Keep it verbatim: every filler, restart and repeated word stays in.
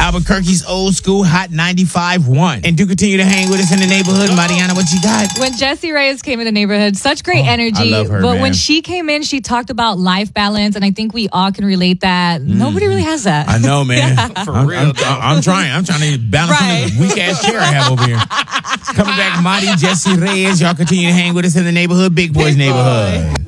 Albuquerque's old school hot ninety-five point one. And do continue to hang with us in the neighborhood. Mariana, what you got? When Jessie Reyes came in the neighborhood, such great Oh, energy. I love her, but man. when she came in, she talked about life balance, and I think we all can relate that. Mm. Nobody really has that. I know, man. For I'm, real, I'm, though. I'm, I'm trying. I'm trying to balance Right. on the weak ass chair I have over here. Coming back, Marty, Jessie Reyes. Y'all continue to hang with us in the neighborhood, Big Boys Big neighborhood. Boy.